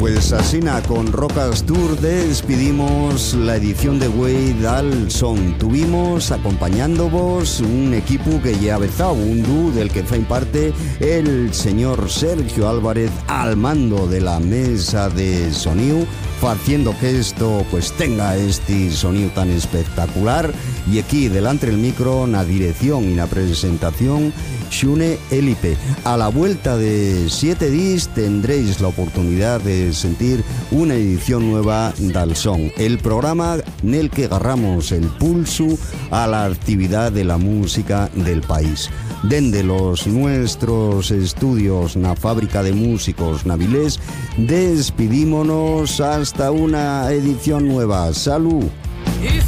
Pues asina con Rocas Tour despidimos la edición de Güey Dal Son. Tuvimos acompañándonos un equipo que ya bezao, un dúo del que fue parte el señor Sergio Álvarez al mando de la mesa de sonido, haciendo que esto pues tenga este sonido tan espectacular. Y aquí delante del micro, en la dirección y la presentación, Xune Elipe. A la vuelta de 7 días tendréis la oportunidad de sentir una edición nueva del Son, el programa en el que agarramos el pulso a la actividad de la música del país. Desde los nuestros estudios en la fábrica de músicos Navilés, despidímonos hasta una edición nueva. ¡Salud!